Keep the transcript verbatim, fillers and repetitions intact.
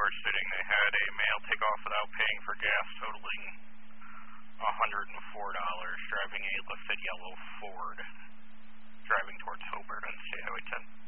were sitting, they had a male take off without paying for gas, totaling one hundred four dollars, driving a lifted yellow Ford, driving towards Hobart on State Highway ten.